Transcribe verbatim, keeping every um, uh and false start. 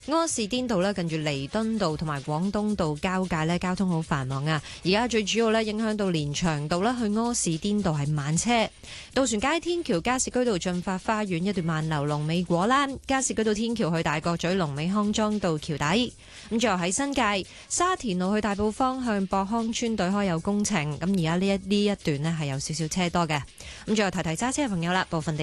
柯士甸道咧，近住彌敦道同埋廣東道交界咧，交通好繁忙啊！而家最主要咧，影響到連翔道啦，去柯士甸道係慢車。渡船街天橋加士居道進發花園一段慢流龍尾果欄，加士居道天橋去大角咀龍尾康莊道橋底。咁最後喺新界沙田路去大埔方向博康村對開有工程，咁而家呢一呢一段呢係有少少車多嘅。咁最後提提揸車嘅朋友啦，部分地